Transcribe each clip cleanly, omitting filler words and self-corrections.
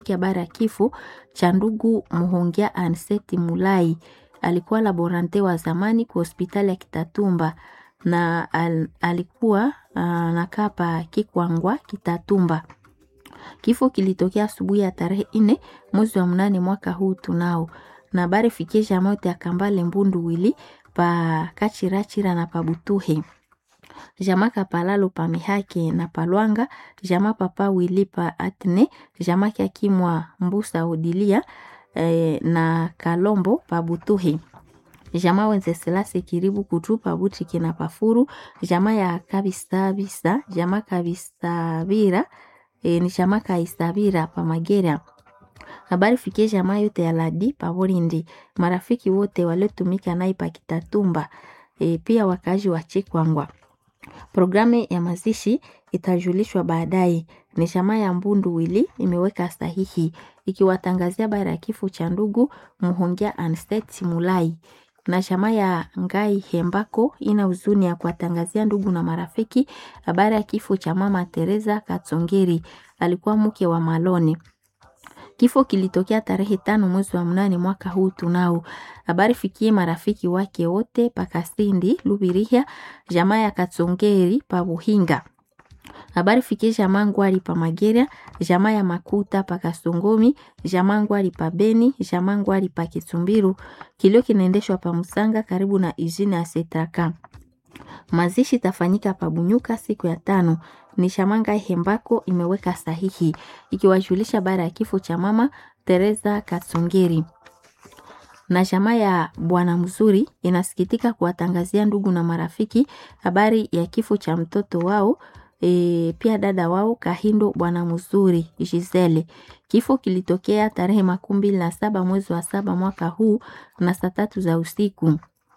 habari ya kifo cha ndugu Muhongia Anseti Mulai. Alikuwa laborante wa zamani kwa hospitali ya Kitatumba na alikuwa anakaa pa Kikwangwa Kitatumba. Kifo kilitokea asubuhi ya tarehe 4 mwezi wa 8 mwaka huu tunao. Na habari fikie jamaa yote ya Kambale Mbundu wili pa Kachirachira na Pabutuhe. Jamaa Kapalalo pa Mihake na Palwanga, jamaa Papa wili pa Atne, jamaa Kiakimwa Mbusa Odilia na Kalombo pa Butuhe. Jamaa Wenze Selase Kiribu Kutupa Butiki na Pafuru, jamaa ya Kabisabisa, jamaa Kabisabira ni jamaa Kaisabira pa Magera. Habari fikie jamaa yote ya Ladi pa Borindi, marafiki wote waliotumika naye pa Kitatumba, pia wakazi wa Chikwangwa. Programu ya mazishi itajulishwa baadaye. Ni jamaa ya Mbundu wili imeweka sahihi ikiwatangazia habari ya kifo cha ndugu Muhongia Anseti Mulai. Na jamaa ya Ngai Hembako ina huzuni ya kuwatangazia ndugu na marafiki habari ya kifo cha mama Teresa Katsongeri, alikuwa mke wa Malone. Kifo kilitokea tarehe 5 mwezi wa 8 mwaka huu tunao. Habari fikie marafiki wake wote Pakasindi Lubirihia, jamaa ya Katsongeri pa Buhinga. Habari fikie jamaa Ngwari pa Magera, jamaa ya Makuta pa Kasongomi, jamaa Ngwari pa Beni, jamaa Ngwari pa Kitsumbiru. Kilio kinaendeshwa pa Musanga karibu na izini ya Setaka. Mazishi tafanyika pa Bunyuka siku ya 5. Ni Shamanga Hembako imeweka sahihi ikiwajulisha habari ya kifo cha mama Teresa Katsongeri. Na jamaa ya Bwana Mzuri inasikitika kuwatangazia ndugu na marafiki habari ya kifo cha mtoto wao, pia dada wao Kahindo Bwana Mzuri Gisele. Kifo kilitokea tarehe 27 mwezi wa 7 mwaka huu na saa 3 za usiku.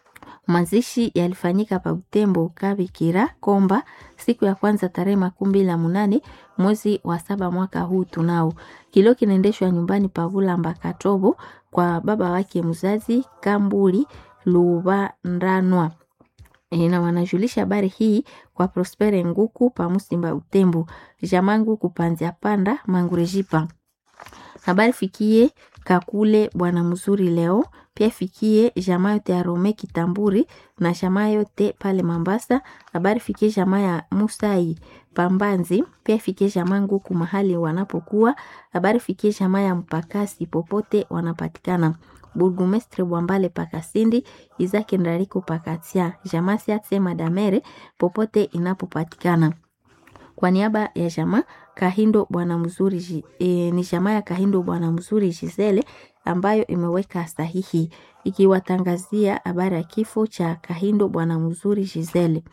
Mazishi yalifanyika pa Butembo Kabikira Komba siku ya kwanza tarehe 28 mwezi wa 7 mwaka huu tunao. Kilio kinaendeshwa nyumbani pa Bulamba Katobo kwa baba wake mzazi Kambuli Luba Ndanwa. Na wanajulisha habari hii kwa Prospere Nguku pa Musimba Utembo, jamangu kupanzia panda Mangurejipa. Habari fikie Kakule Bwana Mzuri leo, pia fikie jamaa yote ya Rome Kitamburi na jamaa yote pale Mambasa. Habari fikie jamaa ya Musai Pambanzi, pia fikie jamaa Nguku mahali wanapokuwa. Habari fikie jamaa ya Mpakasi popote wanapatikana. Burgumestre Bwambale Pakasindi, Izaki Ndariko Pakatia, jamaa Siatse Madamere popote inapopatikana. Kwa niaba ya jamaa Kahindo Bwana Mzuri ni jamaa ya Kahindo Bwana Mzuri Gisele ambayo imeweka sahihi ikiwatangazia habari ya kifo cha Kahindo Bwana Mzuri Gisele.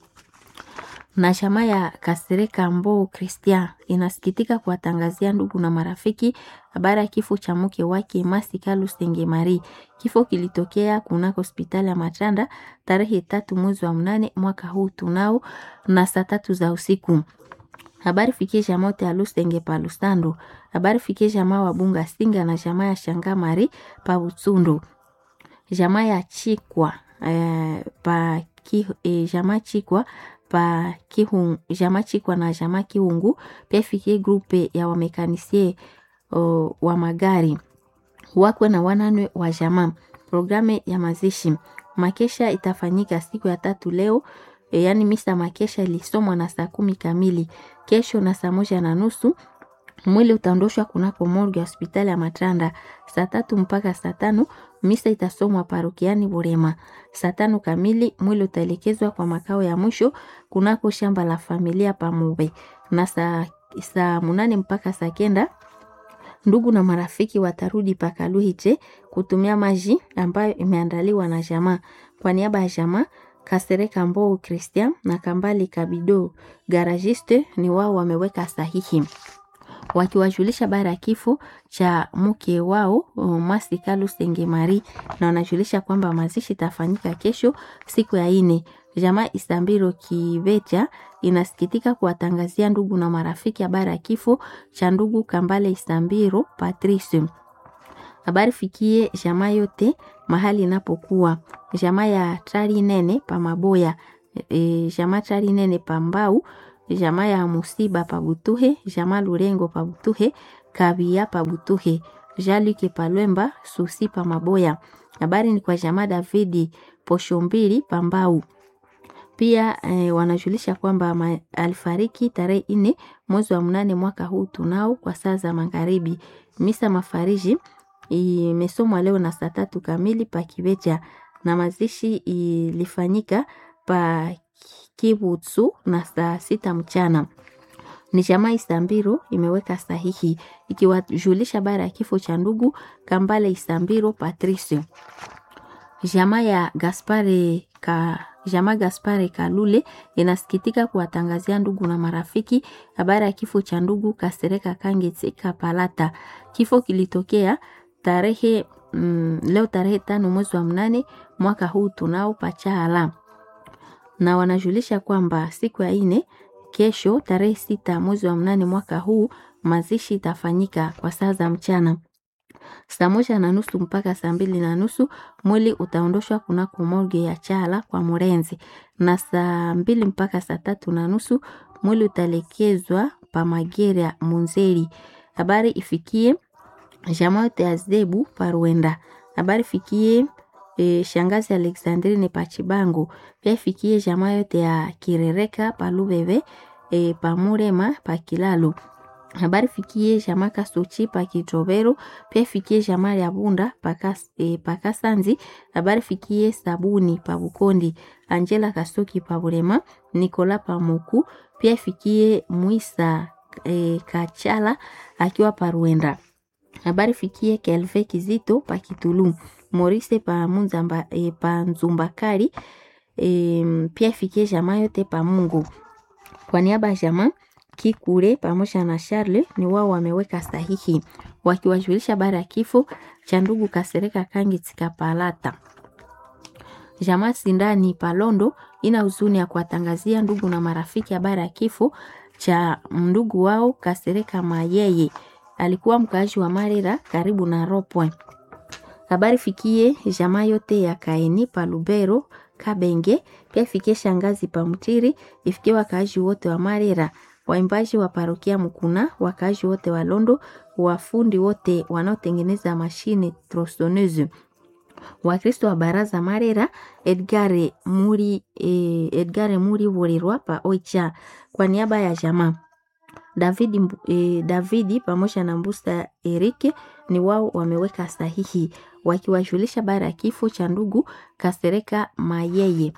Na jamaa ya Kasereka Mbo Christian inasikitika kuwatangazia ndugu na marafiki habari ya kifo cha mke wake Masika Lusenge Marie. Kifo kilitokea kunako hospitali ya Matanda tarehe 3 mwezi wa 8 mwaka huu tunao na saa 3 za usiku. Habari fikie jamaa ya Lusenge pa Lusando. Habari fikie jamaa wa Bunga Singa na jamaa ya Shangamari pa Butsundo. Jamaa ya Chikwa jamaa Chikwa pa Kihungu, jamaa Chikwa na jamaa Kihungu, pia fikie grupe ya wamekanisie wa magari wakwe na wananwe wa jamaa. Programu ya mazishi makesha itafanyika siku ya 3 leo, yani misa makesha ilisomwa na saa 10 kamili. Kesho na saa 1:30 mwili utaondoshwa kunako morgue ya hospitali ya Matanda. Saa 3 mpaka saa 5 misa itasomwa parokiani Burema. Saa 5 kamili mwili utaelekezwa kwa makao ya mwisho kunako shamba la familia Pamube. Na saa 8 mpaka saa 9 ndugu na marafiki watarudi Pakaluhiche kutumia maji ambayo imeandaliwa na jamaa. Kwa niaba ya jamaa Kasereka Mbo Christian na Kambali Kabido garagiste ni wao wameweka sahihi wakiwajulisha habari ya kifo cha mke wao Masika Lusenge Marie, na wanajulisha kwamba mazishi tafanyika kesho siku ya 4. Jamaa Isambiro Kivecha inasikitika kuwatangazia ndugu na marafiki habari ya kifo cha ndugu Kambale Isambiro Patrice. Habari fikie jamaa yote mahali inapokuwa. Jamaa ya Trari Nene pa Maboya, jamaa Trari Nene pa Mbau, jamaa ya Musiba pa Butuhe, jamaa Lurengo pa Butuhe, Kabia pa Butuhe, Jalike pa Lwemba, Susi pa Maboya. Habari ni kwa jamaa Davidi Poshombili pa Mbau. Pia wanajulisha kwamba alifariki tarehe 4 mwezi wa 8 mwaka huu tunao kwa saa za magharibi. Misa mafariji imesomwa leo na saa 3 kamili pa Kibeja na mazishi ilifanyika pa Kibutsu na saa 6 mchana. Ni jamaa Isambiro imeweka sahihi ikiwajulisha bara ya kifo cha ndugu Kambale Isambiro Patrice. Jamaa ya Gaspare Kalule inasikitika kuwatangazia ndugu na marafiki habari ya kifo cha ndugu Kasereka Kangetse Kapalata. Kifo kilitokea leo tarehe 5 mwezi wa 8 mwaka huu tunao Pachahala. Na wanajulisha kwamba siku ya 4 kesho tarehe 6 mwezi wa 8 mwaka huu mazishi itafanyika kwa saa za mchana. Saa 1:30 mpaka saa 2:30 mwili utaondoshwa kunako morgue ya Chala kwa Murenzi, na saa 2 mpaka saa 3:30 mwili utalekezwa pa Magera Munzeri. Habari ifikie jamaa yote ya Zebu Parwenda. Habari ifikie shangazi Alexandrine Pachibango. Pia ifikie jamaa yote ya Kirereka Palubebe Pamurema Pakilalo. Habari fikie jamaa Kasuchi pa Kitobero. Pia fikie jamaa ya Bunda Pakasanzi. Habari fikie Sabuni pa Bukondi, Angela Kasoki pa Burema, Nikola pa Moku. Pia fikie Muisa Kachala akiwa pa Ruenda. Habari fikie Kelve Kizito pa Kitulu, Morise pa Munzamba pa Nzumbakari. Pia fikie jamaa yote pa Mungu. Kwa niaba ya jamaa Kikure pamoja na Charles ni wao wameweka sahihi wakiwajulisha bara ya kifo cha ndugu Kasereka Kangetse Kapalata. Jamaa Sindani Palondo ina huzuni ya kuwatangazia ndugu na marafiki habari ya kifo cha ndugu wao Kasereka Mayeye. Alikuwa mkaaji wa Marera karibu na Ropwe. Habari fikie jamaa yote ya Kaeni pa Lubero Kabenge. Pia fikie shangazi pa Mtiri, ifikie wakaaji wote wa Marera, waimbaji wa parokia Mukuna, wakaaji wote wa Londo, wafundi wote wanaotengeneza mashine tronçonneuse, Wakristo wa baraza Marera, Edgare Muri Worirwa pa Oicha. Kwa niaba ya jamaa Davidi pamoja na Mbusta Erike ni wao wameweka sahihi wakiwajulisha bara ya kifo cha ndugu Kasereka Mayeye.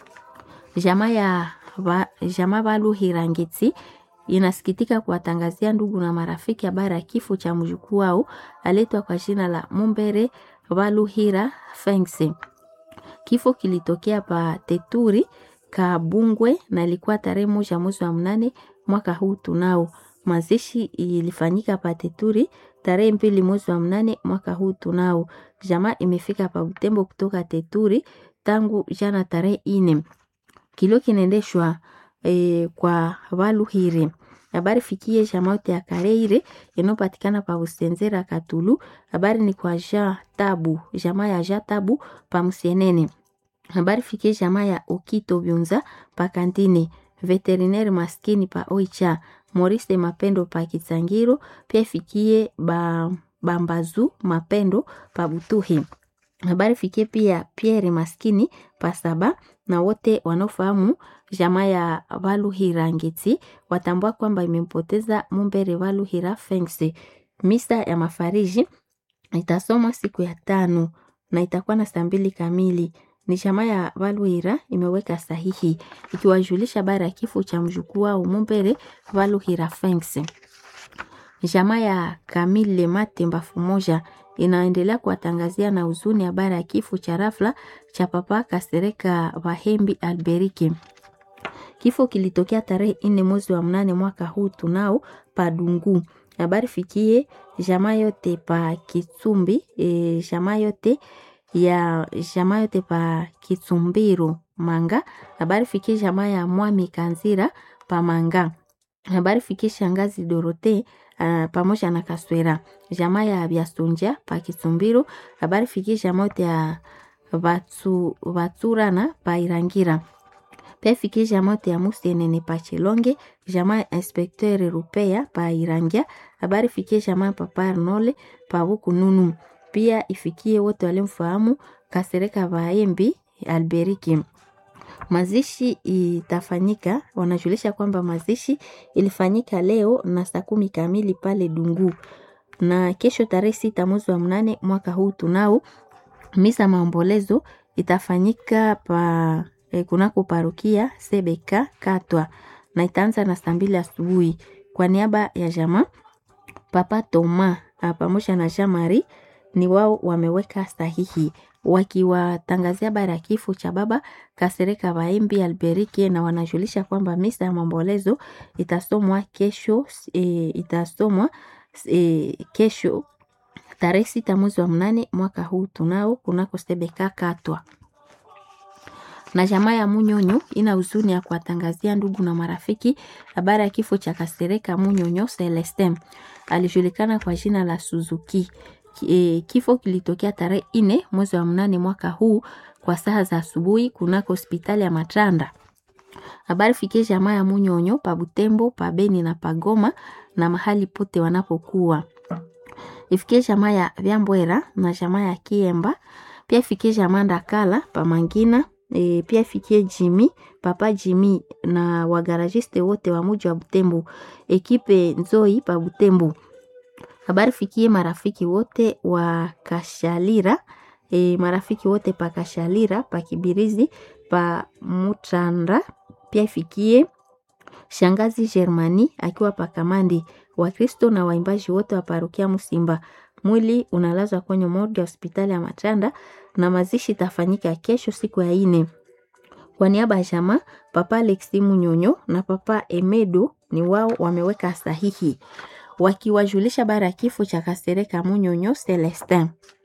Jamaa Baluhirangitsi inasikitika kuwatangazia ndugu na marafiki habari ya kifo cha mjukuu wao aletwa kwa jina la Mumbere Baluhira Fengse. Kifo kilitokea pa Teturi Kabungwe na ilikuwa tarehe 1 mwezi wa 8 mwaka huu tunao. Mazishi ilifanyika pa Teturi tarehe 2 mwezi wa 8 mwaka huu tunao. Jamaa imefika pa Butembo kutoka Teturi tangu jana tarehe 4. Kilio kinaendeshwa kwa Baluhire. Habari fikie jamaa yote ya Kareire inopatikana pa Usenzera Katulu. Habari ni kwa Tabu, jamaa ya Tabu pa Musienene. Habari fikie jamaa ya Okito Byunza pa Kantine, veterinaire maskini pa Oicha, Maurice Mapendo pa Kitsangiro. Pia fikie Bambazu Mapendo pa Butuhi. Habari fikie pia Pierre maskini pa Saba, na wote wanaofahamu jamaa ya Baluhira Ngeti watambua kwamba imempoteza Mumbere Baluhira Fengse. Misa ya mafariji itasomwa siku ya 5 na itakuwa na saa 2 kamili. Ni jamaa ya Baluhira imeweka sahihi ikiwajulisha bara ya kifo cha mjukuu wao Mumbere Baluhira Fengse. Jamaa ya Kamile Matemba Fumoja inaendelea kuwatangazia na huzuni habari ya kifo cha rafla cha papa Kasereka Bahembi Alberike. Kifo kilitokea tarehe 4 mwezi wa 8 mwaka huu tunao pa Dungu. Habari fikie jamaa yote pa Kitsumbi, jamaa yote pa Kitsumbiro Manga. Habari fikie jamaa ya Mwami Kanzira pa Manga. Habari fikie shangazi Dorote pamoja na Kaswera, jamaa ya Biasonja pa Kitsumbiro. Habari fikie jamaa yote ya Vatsurana pa Irangira. Pia fikie jamaa ya Musenene pa Chilonge, jamaa ya Inspecteur Rupea pa Irangia. Habari fikie jamaa Papa Arnole pa Bukununu. Pia ifikie wote walimfahamu Kasereka Vaembi Alberiki. Mazishi itafanyika, wanajulisha kwamba mazishi ilifanyika leo na saa 10 kamili pale Dungu. Na kesho tarehe 6 mwezi wa 8 mwaka huu tunao misa maombolezo itafanyika kunako parokia Sebeka Katwa na itaanza na saa 2 asubuhi. Kwa niaba ya jamaa Papa Toma pamoja na Jean Marie ni wao wameweka sahihi wakiwatangazia habari ya kifo cha baba Kasereka Vaembi Alberiki, na wanajulisha kwamba misa ya maombolezo itasomwa kesho tarehe 6 mwezi wa 8 mwaka huu tunao kunako Sebeka Katwa. Na jamaa ya Munyonyo ina huzuni ya kuwatangazia ndugu na marafiki habari ya kifo cha Kasereka Munyonyo Celestin, alijulikana kwa jina la Suzuki. Kifo kilitokea tarehe 4 mwezi wa 8 mwaka huu kwa saa za asubuhi kunako hospitali ya Matanda. Habari fikie jamaa ya Munyonyo pa Butembo, pa Beni na pa Goma na mahali pote wanapokuwa. Ifikie jamaa ya Vyambwera na jamaa ya Kiemba. Pia ifikie jamaa Ndakala pa Mangina. Pia ifikie Jimmy, Papa Jimmy na wagarajiste wote wa mji wa Butembo. Ekipe Nzoi pa Butembo. Habari fikie marafiki wote wa Kashalira, marafiki wote pa Kashalira, pa Kibirizi, pa Mutanda. Pia ifikie shangazi Germani akiwa pa Kamandi, Wakristo na waimbaji wote wa parokia Musimba. Mwili unalazwa kwenye morgue ya hospitali ya Matanda na mazishi tafanyika kesho siku ya 4. Kwa niaba ya jamaa Papa Alexi Munyonyo na Papa Emedo ni wao wameweka sahihi wakiwajulisha habari ya kifo cha Kasereka Munyonyo Celestin.